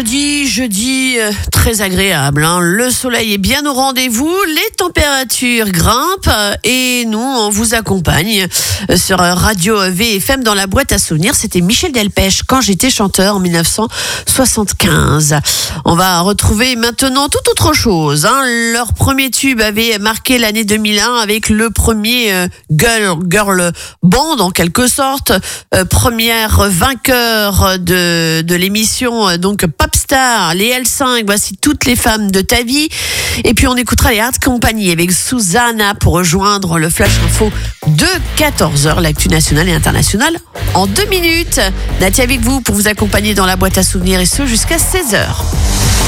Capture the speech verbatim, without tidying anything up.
Jeudi, jeudi, euh, très agréable. Hein. Le soleil est bien au rendez-vous, les températures grimpent euh, et nous, on vous accompagne euh, sur euh, Radio V F M dans la boîte à souvenirs. C'était Michel Delpech quand j'étais chanteur en dix-neuf cent soixante-quinze. On va retrouver maintenant tout autre chose. Hein. Leur premier tube avait marqué l'année deux mille un avec le premier euh, girl, girl band en quelque sorte, euh, première vainqueur de, de l'émission euh, donc Popstar, les L cinq, voici toutes les femmes de ta vie. Et puis on écoutera les Hard Company avec Susanna pour rejoindre le Flash Info de quatorze heures, l'actu nationale et internationale en deux minutes. Nathie avec vous pour vous accompagner dans la boîte à souvenirs et ce jusqu'à seize heures.